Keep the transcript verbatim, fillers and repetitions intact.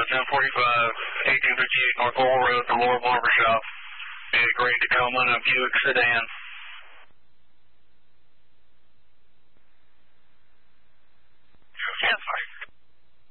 ten forty-five, eighteen fifty-eight North Oil Road from Laura Barbershop. A gray Tacoma and a Buick sedan.